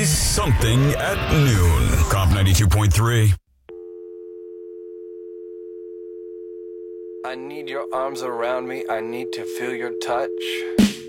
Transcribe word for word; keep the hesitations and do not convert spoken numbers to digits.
Always something at noon. Comp ninety-two point three. I need your arms around me. I need to feel your touch.